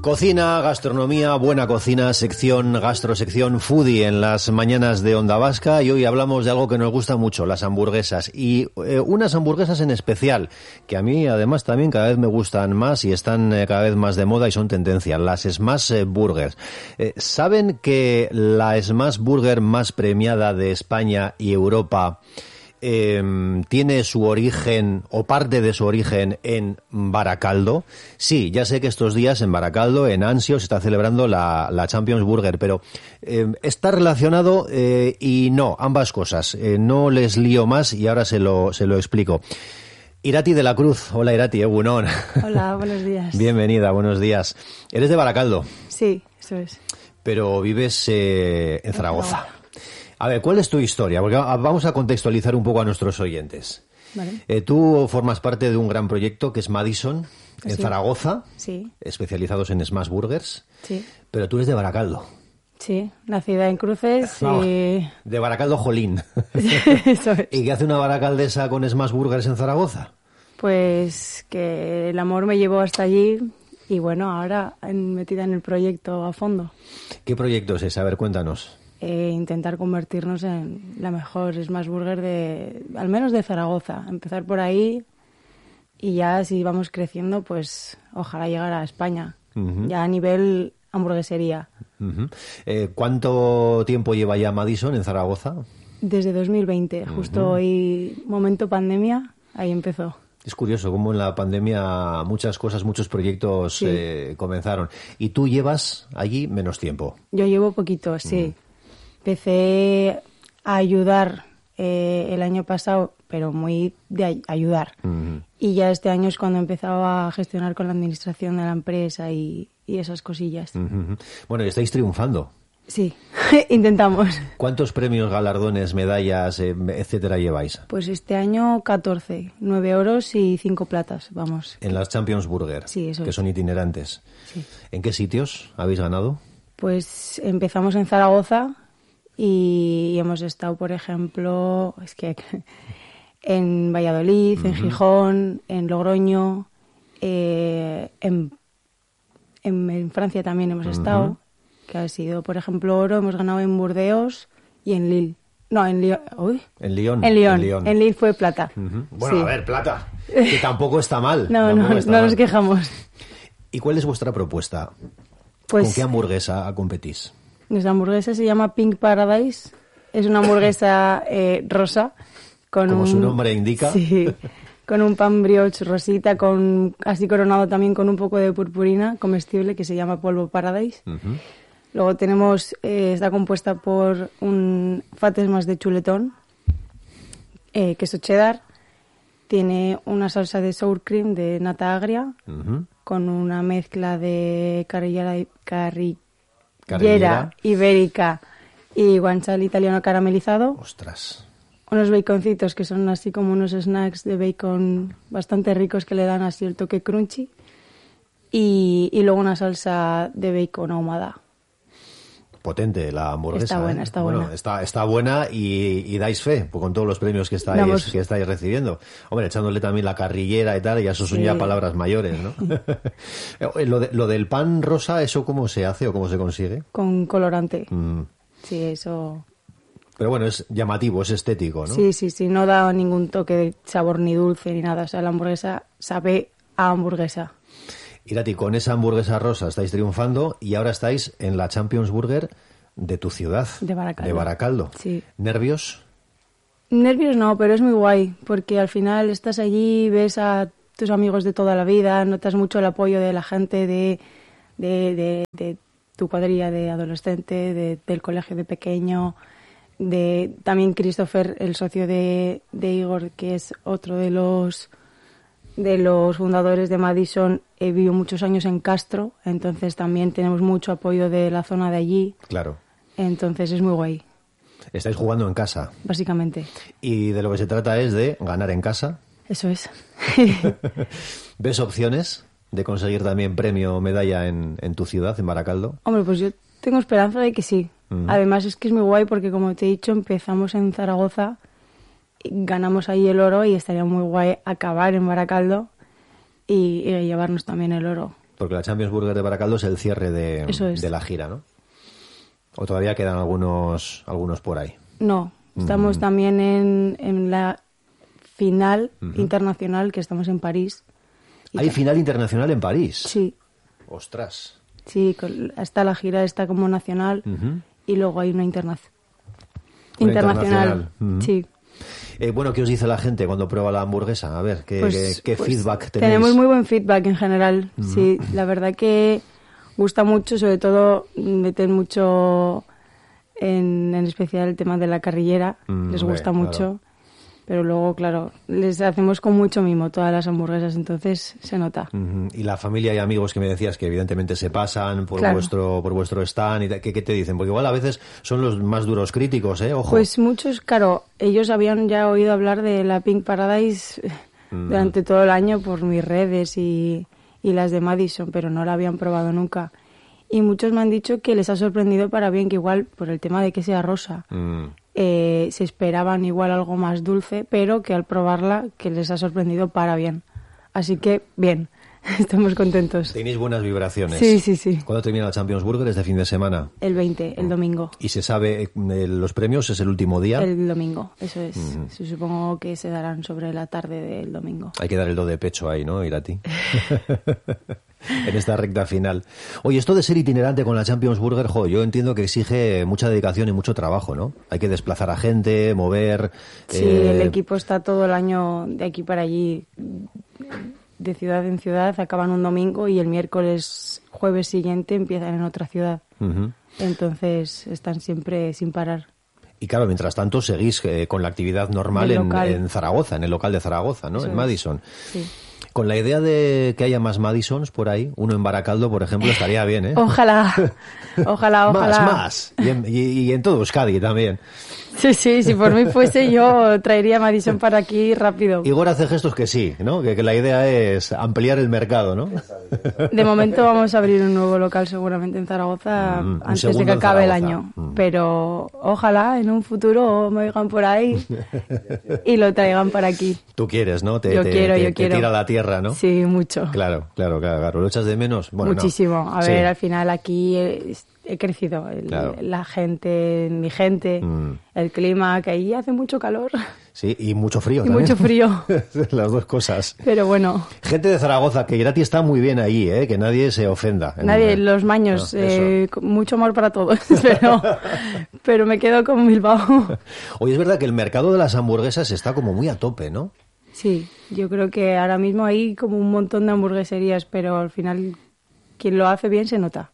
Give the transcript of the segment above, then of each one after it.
Cocina, gastronomía, buena cocina, sección gastro, sección foodie en las mañanas de Onda Vasca, y hoy hablamos de algo que nos gusta mucho, las hamburguesas, y unas hamburguesas en especial, que a mí además también cada vez me gustan más y están cada vez más de moda y son tendencia, las Smash Burgers. ¿Saben que la Smash Burger más premiada de España y Europa tiene su origen o parte de su origen en Baracaldo? Sí, ya sé que estos días en Baracaldo, en Ansio, se está celebrando la Champions Burger, pero está relacionado y no, ambas cosas. No les lío más y ahora se lo explico. Irati de la Cruz. Hola Irati, egunon. Hola, buenos días. Bienvenida, buenos días. ¿Eres de Baracaldo? Sí, eso es. Pero vives en Zaragoza. A ver, ¿cuál es tu historia? Porque vamos a contextualizar un poco a nuestros oyentes. Vale. Tú formas parte de un gran proyecto que es Madison, en Zaragoza, sí, especializados en Smash Burgers, sí, pero tú eres de Baracaldo. Sí, nacida en Cruces No, y... de Baracaldo Jolín. Eso es. ¿Y qué hace una baracaldesa con Smash Burgers en Zaragoza? Pues que el amor me llevó hasta allí y bueno, ahora metida en el proyecto a fondo. ¿Qué proyecto es ese? A ver, cuéntanos. Intentar convertirnos en la mejor Smash Burger al menos de Zaragoza. Empezar por ahí y ya si vamos creciendo, pues ojalá llegar a España. Uh-huh. Ya a nivel hamburguesería. Uh-huh. ¿Cuánto tiempo lleva ya Madison en Zaragoza? Desde 2020, justo hoy, momento pandemia, ahí empezó. Es curioso cómo en la pandemia muchas cosas, muchos proyectos sí. Comenzaron. ¿Y tú llevas allí menos tiempo? Yo llevo poquito, sí. Empecé a ayudar el año pasado, pero muy de ayudar. Y ya este año es cuando he empezado a gestionar con la administración de la empresa y esas cosillas. Bueno, y estáis triunfando. Sí, intentamos. ¿Cuántos premios, galardones, medallas, etcétera lleváis? Pues este año 14, 9 oros y 5 platas, vamos. En las Champions Burger, sí, eso que son itinerantes. Sí. ¿En qué sitios habéis ganado? Pues empezamos en Zaragoza y hemos estado, por ejemplo, en Valladolid, en Gijón, en Logroño, en Francia también hemos estado. Que ha sido, por ejemplo, oro, hemos ganado en Burdeos y en Lille. No, en Lyon. Uy. En Lyon. En Lyon. En Lille fue plata. Bueno, sí. A ver, plata. Que tampoco está mal. No nos quejamos. ¿Y cuál es vuestra propuesta? Pues, ¿con qué hamburguesa competís? Nuestra hamburguesa se llama Pink Paradise. Es una hamburguesa rosa. Como su nombre indica. Sí. Con un pan brioche rosita, así coronado también con un poco de purpurina comestible que se llama polvo Paradise. Luego tenemos, está compuesta por un fates más de chuletón, queso cheddar, tiene una salsa de sour cream de nata agria, con una mezcla de carrillera ibérica y guanciale italiano caramelizado. ¡Ostras! Unos baconcitos que son así como unos snacks de bacon bastante ricos que le dan así el toque crunchy. Y luego una salsa de bacon ahumada. Potente la hamburguesa. Está buena, está buena. Bueno, está buena y dais fe con todos los premios que estáis recibiendo. Hombre, echándole también la carrillera y tal, y eso son ya palabras mayores, ¿no? lo del pan rosa, ¿eso cómo se hace o cómo se consigue? Con colorante. Sí, eso... Pero bueno, es llamativo, es estético, ¿no? Sí, no da ningún toque de sabor ni dulce ni nada. O sea, la hamburguesa sabe a hamburguesa. Irati, con esa hamburguesa rosa estáis triunfando y ahora estáis en la Champions Burger de tu ciudad. De Baracaldo. De Baracaldo. Sí. ¿Nervios? Nervios no, pero es muy guay, porque al final estás allí, ves a tus amigos de toda la vida, notas mucho el apoyo de la gente de tu cuadrilla de adolescente, del colegio de pequeño... también Christopher, el socio de Igor, que es otro de los fundadores de Madison, vivió muchos años en Castro, entonces también tenemos mucho apoyo de la zona de allí. Claro. Entonces es muy guay. Estáis jugando en casa. Básicamente. Y de lo que se trata es de ganar en casa. Eso es. ¿Ves opciones de conseguir también premio o medalla en tu ciudad, en Baracaldo? Hombre, pues yo tengo esperanza de que sí. Además es que es muy guay porque, como te he dicho, empezamos en Zaragoza, ganamos ahí el oro y estaría muy guay acabar en Baracaldo y llevarnos también el oro. Porque la Champions Burger de Baracaldo es el cierre Eso es. de la gira, ¿no? ¿O todavía quedan algunos por ahí? No, estamos también en la final internacional, que estamos en París. ¿Hay final internacional en París? Sí. ¡Ostras! Sí, está la gira esta como nacional y luego hay una internacional. Sí. Bueno, ¿qué os dice la gente cuando prueba la hamburguesa? A ver, ¿qué feedback tenéis? Tenemos muy buen feedback en general. Sí, la verdad que gusta mucho, sobre todo meten mucho en especial el tema de la carrillera. Les gusta mucho. Claro. Pero luego, claro, les hacemos con mucho mimo todas las hamburguesas, entonces se nota. Y la familia y amigos que me decías que evidentemente se pasan por vuestro stand, y ¿qué te dicen? Porque igual a veces son los más duros críticos, ¿eh? Ojo. Pues muchos, claro, ellos habían ya oído hablar de la Pink Paradise durante todo el año por mis redes y las de Madison, pero no la habían probado nunca. Y muchos me han dicho que les ha sorprendido para bien, que igual por el tema de que sea rosa, se esperaban igual algo más dulce, pero que al probarla que les ha sorprendido para bien. Así que bien, estamos contentos. Tenéis buenas vibraciones. Sí. ¿Cuándo termina la Champions Burger? ¿Este fin de semana? El 20, el domingo. ¿Y se sabe los premios? ¿Es el último día? El domingo, eso es. Supongo que se darán sobre la tarde del domingo. Hay que dar el do de pecho ahí, ¿no, Irati? En esta recta final. Oye, esto de ser itinerante con la Champions Burger, yo entiendo que exige mucha dedicación y mucho trabajo, ¿no? Hay que desplazar a gente, mover... Sí, el equipo está todo el año de aquí para allí, de ciudad en ciudad, acaban un domingo y el jueves siguiente empiezan en otra ciudad. Entonces están siempre sin parar. Y claro, mientras tanto seguís con la actividad normal en Zaragoza, en el local de Zaragoza, ¿no? En Madison. Sí. Con la idea de que haya más Madisons por ahí, uno en Baracaldo, por ejemplo, estaría bien, ¿eh? Ojalá. Más. Y en todo Euskadi también. Sí, si por mí fuese yo traería Madison para aquí rápido. Igor hace gestos que sí, ¿no? Que la idea es ampliar el mercado, ¿no? De momento vamos a abrir un nuevo local seguramente en Zaragoza antes de que acabe el año. Pero ojalá en un futuro me oigan por ahí y lo traigan para aquí. Tú quieres, ¿no? Yo quiero. Te tira a la tierra, ¿no? Sí, mucho. Claro. ¿Lo echas de menos? Bueno, muchísimo. No. A ver, al final aquí he crecido. La gente, mi gente, el clima, que ahí hace mucho calor. Sí, y mucho frío. Y mucho frío. Las dos cosas. Pero bueno. Gente de Zaragoza, que Irati está muy bien ahí, que nadie se ofenda. Nadie, los maños, mucho amor para todos, pero me quedo con Bilbao. Oye, es verdad que el mercado de las hamburguesas está como muy a tope, ¿no? Sí, yo creo que ahora mismo hay como un montón de hamburgueserías, pero al final quien lo hace bien se nota.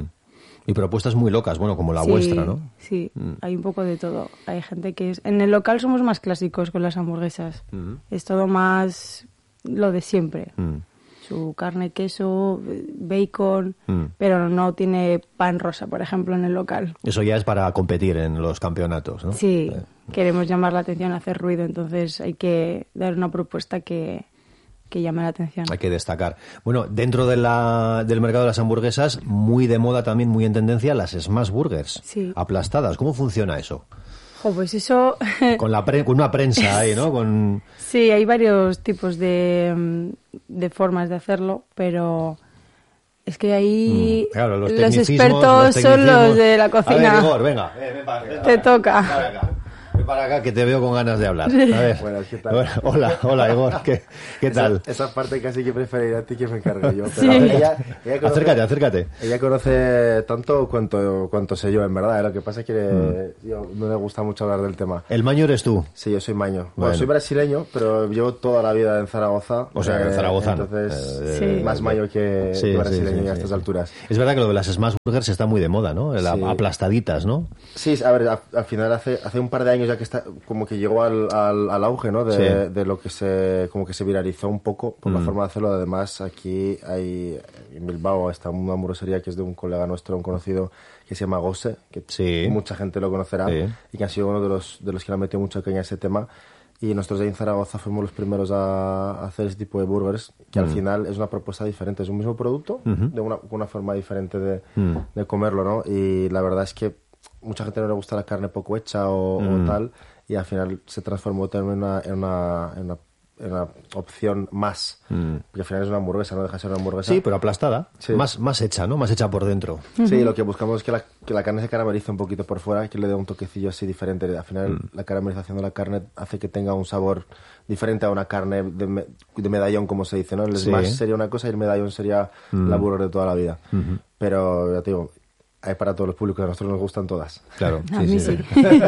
Y propuestas muy locas, bueno, como la vuestra, ¿no? Sí, hay un poco de todo. Hay gente que en el local somos más clásicos con las hamburguesas. Es todo más lo de siempre. Su carne, queso, bacon, pero no tiene pan rosa, por ejemplo, en el local. Eso ya es para competir en los campeonatos, ¿no? Sí, queremos llamar la atención, hacer ruido, entonces hay que dar una propuesta que llame la atención. Hay que destacar. Bueno, dentro del mercado de las hamburguesas, muy de moda también, muy en tendencia, las smash burgers. Sí. Aplastadas. ¿Cómo funciona eso? Pues eso... con una prensa ahí, ¿no? Sí, hay varios tipos de formas de hacerlo, pero es que ahí claro, los expertos son los de la cocina. A ver, Igor, venga. Ven, te toca. Ven para acá que te veo con ganas de hablar. A ver. Bueno, ¿qué tal? Hola, Igor. ¿Qué tal? Esa parte casi que preferiría a ti que me encargo yo. Sí. Pero ella conoce, Acércate. Ella conoce tanto cuanto sé yo, en verdad. Lo que pasa es que yo no me gusta mucho hablar del tema. ¿El maño eres tú? Sí, yo soy maño. Bueno, soy brasileño, pero llevo toda la vida en Zaragoza. O sea, en Zaragoza. Entonces, más maño que brasileño a estas alturas. Es verdad que lo de las smash burgers está muy de moda, ¿no? Aplastaditas, ¿no? Sí, a ver, al final hace un par de años ya que está, como que llegó al auge, ¿no? De lo que como que se viralizó un poco por la forma de hacerlo. Además, aquí hay, en Bilbao, está una hamburguesería que es de un colega nuestro, un conocido, que se llama Gose, que mucha gente lo conocerá, y que ha sido uno de los que le han metido mucha caña a ese tema. Y nosotros ahí en Zaragoza fuimos los primeros a hacer ese tipo de burgers, que al final es una propuesta diferente, es un mismo producto, de una forma diferente de comerlo, ¿no? Y la verdad es que mucha gente no le gusta la carne poco hecha o tal, y al final se transformó también en una opción más. Porque al final es una hamburguesa, no deja de ser una hamburguesa. Sí, pero aplastada. Sí. Más hecha, ¿no? Más hecha por dentro. Sí, lo que buscamos es que la carne se caramelice un poquito por fuera, que le dé un toquecillo así diferente. Al final, la caramelización de la carne hace que tenga un sabor diferente a una carne de medallón, como se dice, ¿no? El smash sería una cosa y el medallón sería la burger de toda la vida. Pero, ya te digo, hay para todos los públicos, a nosotros nos gustan todas. Claro. A mí sí.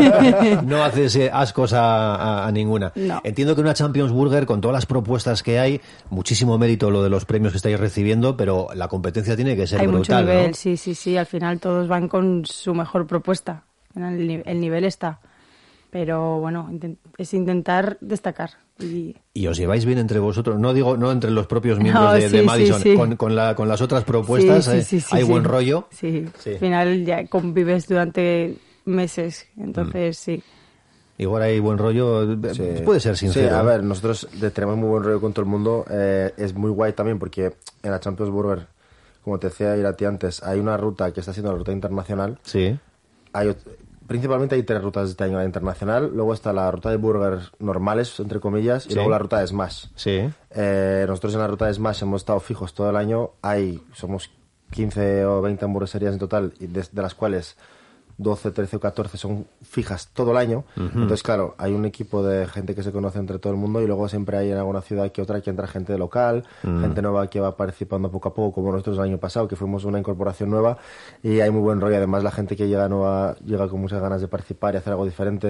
No haces ascos a ninguna. No. Entiendo que una Champions Burger, con todas las propuestas que hay, muchísimo mérito lo de los premios que estáis recibiendo, pero la competencia tiene que ser hay brutal, mucho nivel, ¿no? sí. Al final todos van con su mejor propuesta. El nivel está. Pero bueno, es intentar destacar. Y os lleváis bien entre vosotros, no entre los propios miembros de Madison, sí. Con las otras propuestas, hay buen rollo. Sí, al final ya convives durante meses, entonces sí. Igual hay buen rollo, puede ser sincero. Sí, a ver, nosotros tenemos muy buen rollo con todo el mundo, es muy guay también porque en la Champions Burger, como te decía Irati antes, hay una ruta que está siendo la ruta internacional. Sí. Principalmente hay 3 rutas este año, la internacional, luego está la ruta de burgers normales, entre comillas, y luego la ruta de Smash. Sí. Nosotros en la ruta de Smash hemos estado fijos todo el año, somos 15 o 20 hamburgueserías en total, y de las cuales 12, 13 o 14 son fijas todo el año. Entonces, claro, hay un equipo de gente que se conoce entre todo el mundo y luego siempre hay en alguna ciudad que otra que entra gente de local, gente nueva que va participando poco a poco, como nosotros el año pasado, que fuimos una incorporación nueva y hay muy buen rollo. Además, la gente que llega nueva llega con muchas ganas de participar y hacer algo diferente.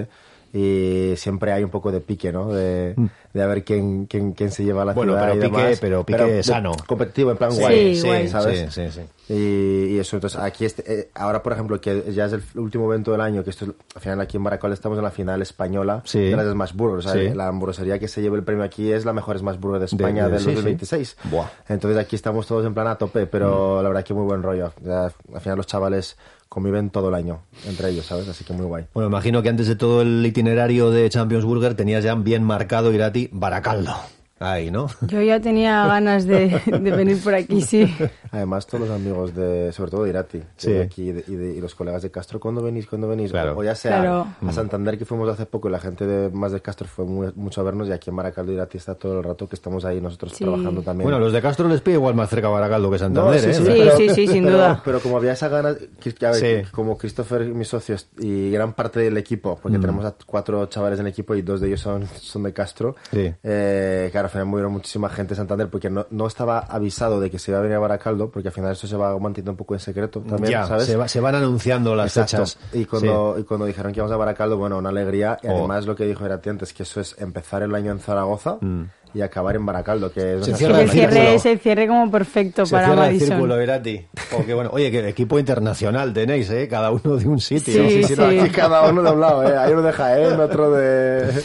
Y siempre hay un poco de pique, ¿no? De a ver quién se lleva a la ciudad y demás. Pero pique sano. Competitivo, en plan guay, guay. ¿sabes? Sí. Y eso, entonces aquí ahora, por ejemplo, que ya es el último evento del año, que esto es, al final aquí en Baracaldo estamos en la final española de las Smash Burgers. O sea, la hamburguesería que se lleva el premio aquí es la mejor Smash Burger de España del 2026. Entonces aquí estamos todos en plan a tope, pero la verdad que muy buen rollo. Ya, al final los chavales conviven todo el año entre ellos, ¿sabes? Así que muy guay. Bueno, imagino que antes de todo el itinerario de Champions Burger tenías ya bien marcado, Irati, Baracaldo. Ahí, ¿no? Yo ya tenía ganas de venir por aquí, sí. Además, todos los amigos sobre todo de Irati, de aquí y los colegas de Castro, ¿cuándo venís? Claro. O ya sea a Santander, que fuimos hace poco, y la gente más de Castro fue mucho a vernos, y aquí en Baracaldo Irati está todo el rato que estamos ahí nosotros trabajando también. Bueno, los de Castro les pide igual más cerca a Baracaldo que Santander, Sí, sin duda. Pero como había esa ganas, como Christopher y mis socios y gran parte del equipo, porque tenemos a 4 chavales en el equipo y 2 de ellos son de Castro, claro, al final murieron muchísima gente de Santander porque no estaba avisado de que se iba a venir a Baracaldo, porque al final esto se va manteniendo un poco en secreto también, ¿sabes? Se van anunciando las fechas. Y cuando dijeron que íbamos a Baracaldo, bueno, una alegría. Y además lo que dijo Irati antes, que eso es empezar el año en Zaragoza y acabar en Baracaldo, que es el cierre como perfecto para Madison. El círculo, Irati. Porque bueno, oye, que equipo internacional tenéis, cada uno de un sitio. Sí. Aquí cada uno de un lado, hay uno de Jaén, otro de...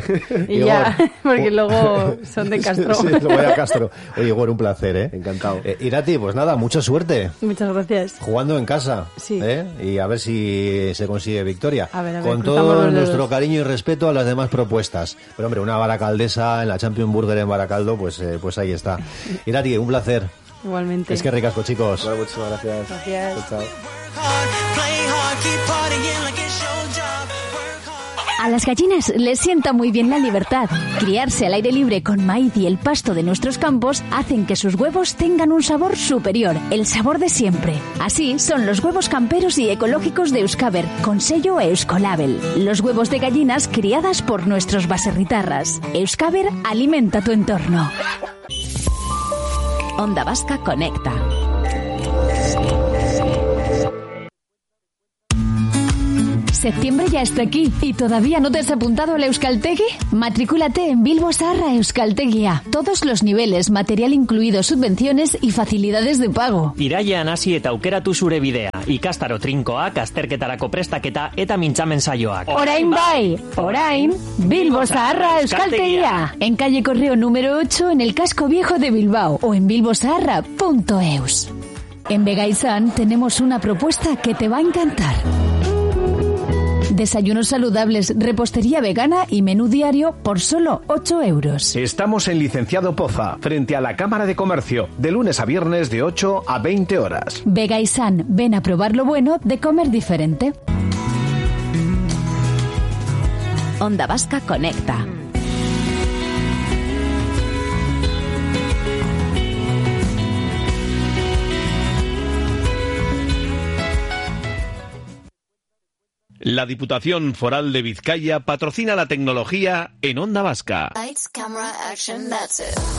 y ya, porque luego son de Castro. Sí, lo voy a Castro. Oye, Igor, un placer, Encantado. Irati, pues nada, mucha suerte. Muchas gracias. Jugando en casa. Sí. Y a ver si se consigue victoria. A ver, con todo nuestro cariño y respeto a las demás propuestas. Pero hombre, una baracaldesa en la Champions Burger en Baracaldo, pues ahí está. Irati, un placer. Igualmente. Es que ricasco, chicos. Bueno, muchas gracias. Chao. A las gallinas les sienta muy bien la libertad. Criarse al aire libre con maíz y el pasto de nuestros campos hacen que sus huevos tengan un sabor superior, el sabor de siempre. Así son los huevos camperos y ecológicos de Euskaber, con sello Euskolabel. Los huevos de gallinas criadas por nuestros baserritarras. Euskaber alimenta tu entorno. Onda Vasca conecta. Septiembre ya está aquí y ¿todavía no te has apuntado al Euskaltegi? Matrículate en Bilbo Zaharra Euskaltegia. Todos los niveles, material incluido, subvenciones y facilidades de pago. Irailean hasi eta aukeratu zure bidea. Ikastaro trinkoak, azterketarako prestaketa eta mintzamen saioak. Orain bai, orain, Bilbo Zaharra Euskaltegia. En calle Correo número 8 en el casco viejo de Bilbao o en bilbozaharra.eus. En Vegaizán tenemos una propuesta que te va a encantar. Desayunos saludables, repostería vegana y menú diario por solo 8 euros. Estamos en Licenciado Poza, frente a la Cámara de Comercio, de lunes a viernes de 8 a 20 horas. Vegaizán, ven a probar lo bueno de comer diferente. Onda Vasca conecta. La Diputación Foral de Vizcaya patrocina la tecnología en Onda Vasca. Lights, camera, action, that's it.